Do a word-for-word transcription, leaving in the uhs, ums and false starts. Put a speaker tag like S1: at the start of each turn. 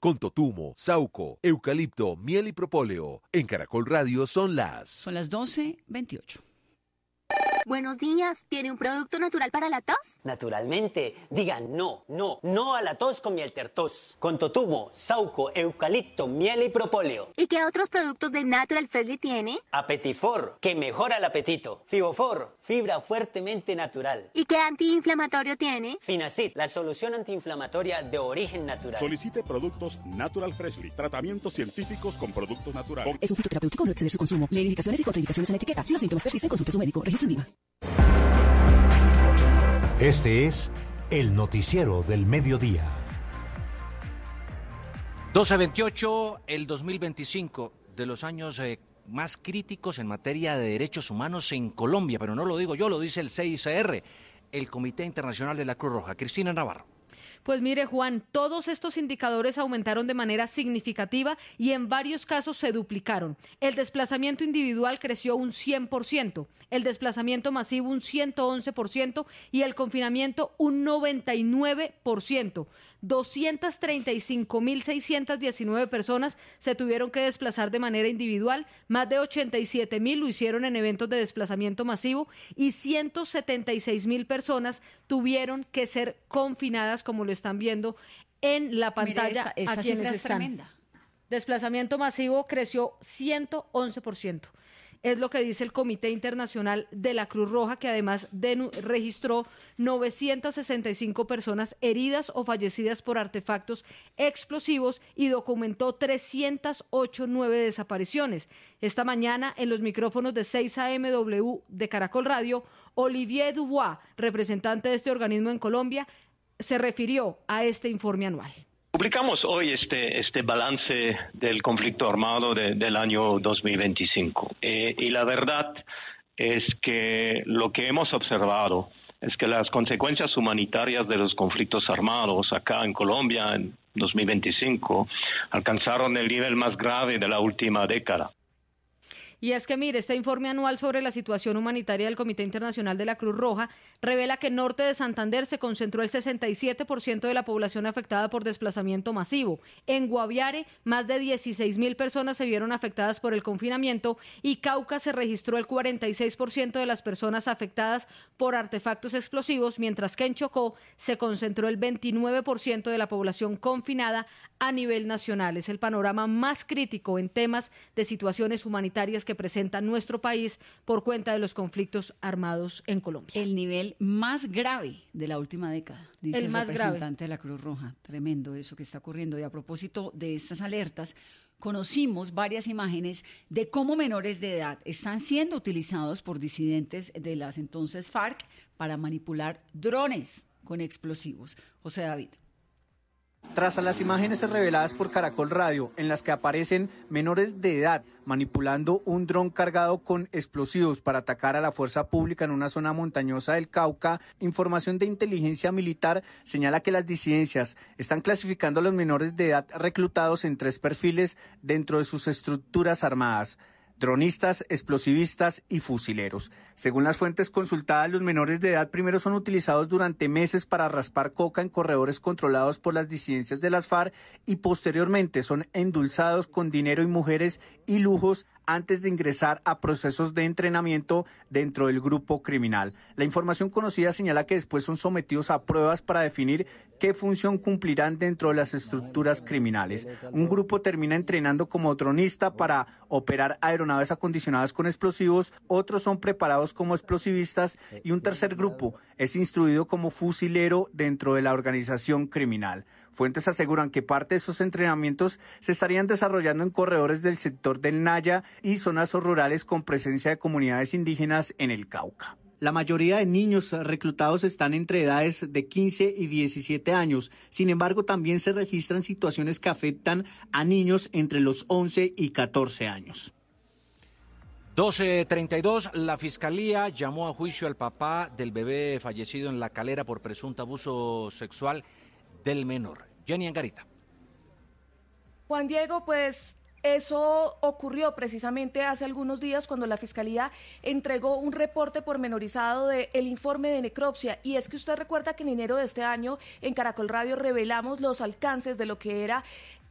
S1: con totumo, sauco, eucalipto, miel y propóleo. En Caracol Radio son las...
S2: Son las doce veintiocho.
S3: Buenos días, ¿tiene un producto natural para la tos?
S4: Naturalmente, digan no, no, no a la tos con miel tertos, con totumo, sauco, eucalipto, miel y propóleo.
S3: ¿Y qué otros productos de Natural Freshly tiene?
S4: Apetifor, que mejora el apetito. Fibofor, fibra fuertemente natural.
S3: ¿Y qué antiinflamatorio tiene?
S4: Finacid, la solución antiinflamatoria de origen natural.
S5: Solicite productos Natural Freshly, tratamientos científicos con productos naturales.
S2: Es un fitoterapéutico, no exceder su consumo. Lee indicaciones y contraindicaciones en la etiqueta. Si los síntomas persisten, consulte a su médico. Registro en I V A.
S6: Este es el noticiero del mediodía.
S7: doce veintiocho, el dos mil veinticinco, de los años eh, más críticos en materia de derechos humanos en Colombia, pero no lo digo yo, lo dice el C I C R, el Comité Internacional de la Cruz Roja. Cristina Navarro.
S8: Pues mire, Juan, todos estos indicadores aumentaron de manera significativa y en varios casos se duplicaron. El desplazamiento individual creció un cien por ciento, el desplazamiento masivo un ciento once por ciento y el confinamiento un noventa y nueve por ciento. doscientas treinta y cinco mil seiscientas diecinueve personas se tuvieron que desplazar de manera individual, más de ochenta y siete mil lo hicieron en eventos de desplazamiento masivo y ciento setenta y seis mil personas tuvieron que ser confinadas, como lo están viendo en la pantalla.
S2: Mira, esta, esta
S8: a quienes
S2: cifra es
S8: están.
S2: tremenda.
S8: Desplazamiento masivo creció ciento once por ciento. Es lo que dice el Comité Internacional de la Cruz Roja, que además de, registró novecientas sesenta y cinco personas heridas o fallecidas por artefactos explosivos y documentó trescientas ochenta y nueve desapariciones. Esta mañana, en los micrófonos de seis A M W de Caracol Radio, Olivier Dubois, representante de este organismo en Colombia, se refirió a este informe anual.
S9: Publicamos hoy este este balance del conflicto armado de, del año dos mil veinticinco eh, y la verdad es que lo que hemos observado es que las consecuencias humanitarias de los conflictos armados acá en Colombia en dos mil veinticinco alcanzaron el nivel más grave de la última década.
S8: Y es que, mire, este informe anual sobre la situación humanitaria del Comité Internacional de la Cruz Roja revela que en norte de Santander se concentró el sesenta y siete por ciento de la población afectada por desplazamiento masivo. En Guaviare, más de dieciséis mil personas se vieron afectadas por el confinamiento y Cauca se registró el cuarenta y seis por ciento de las personas afectadas por artefactos explosivos, mientras que en Chocó se concentró el veintinueve por ciento de la población confinada a nivel nacional. Es el panorama más crítico en temas de situaciones humanitarias que presenta nuestro país por cuenta de los conflictos armados en Colombia.
S2: El nivel más grave de la última década, dice el,
S8: el más
S2: representante
S8: grave.
S2: de la Cruz Roja. Tremendo eso que está ocurriendo. Y a propósito de estas alertas, conocimos varias imágenes de cómo menores de edad están siendo utilizados por disidentes de las entonces FARC para manipular drones con explosivos. José David.
S10: Tras a las imágenes reveladas por Caracol Radio, en las que aparecen menores de edad manipulando un dron cargado con explosivos para atacar a la fuerza pública en una zona montañosa del Cauca, información de inteligencia militar señala que las disidencias están clasificando a los menores de edad reclutados en tres perfiles dentro de sus estructuras armadas: dronistas, explosivistas y fusileros. Según las fuentes consultadas, los menores de edad primero son utilizados durante meses para raspar coca en corredores controlados por las disidencias de las FARC y posteriormente son endulzados con dinero y mujeres y lujos antes de ingresar a procesos de entrenamiento dentro del grupo criminal. La información conocida señala que después son sometidos a pruebas para definir qué función cumplirán dentro de las estructuras criminales. Un grupo termina entrenando como dronista para operar aeronaves acondicionadas con explosivos, otros son preparados como explosivistas y un tercer grupo es instruido como fusilero dentro de la organización criminal. Fuentes aseguran que parte de esos entrenamientos se estarían desarrollando en corredores del sector del Naya y zonas rurales con presencia de comunidades indígenas en el Cauca. La mayoría de niños reclutados están entre edades de quince y diecisiete años. Sin embargo, también se registran situaciones que afectan a niños entre los once y catorce años.
S7: doce treinta y dos, la Fiscalía llamó a juicio al papá del bebé fallecido en La Calera por presunto abuso sexual del menor. Jenny Angarita.
S11: Juan Diego, pues eso ocurrió precisamente hace algunos días cuando la Fiscalía entregó un reporte pormenorizado del informe de necropsia. Y es que usted recuerda que en enero de este año en Caracol Radio revelamos los alcances de lo que era